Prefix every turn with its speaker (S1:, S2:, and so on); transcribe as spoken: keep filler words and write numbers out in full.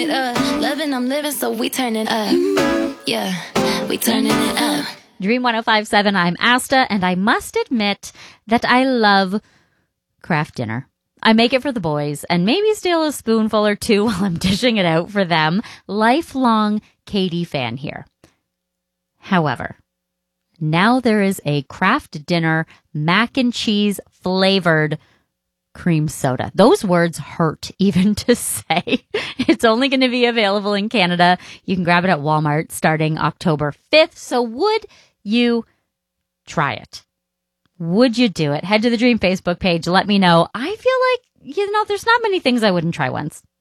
S1: it up. Loving, I'm living, so we turn it up. Yeah, we turning it up.
S2: Dream one oh five point seven, I'm Asta, and I must admit that I love Kraft Dinner. I make it for the boys and maybe steal a spoonful or two while I'm dishing it out for them. Lifelong Katie fan here. However, now there is a Kraft Dinner mac and cheese flavored cream soda. Those words hurt even to say. It's only going to be available in Canada. You can grab it at Walmart starting October fifth. So would you try it? Would you do it? Head to the Dream Facebook page. Let me know. I feel like, you know, there's not many things I wouldn't try once.